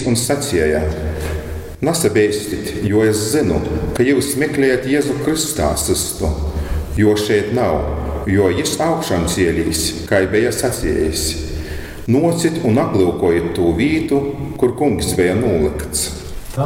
līdz un sacīja: Nesabeistit, jo es zinu, ka jūs meklējat Jēzu Kristā sistu, jo šeit nav, jo viņš augšām cēlīs, kā bija sacījis. Nocit un aplūkojiet to vītu, kur kungs bija nolikts.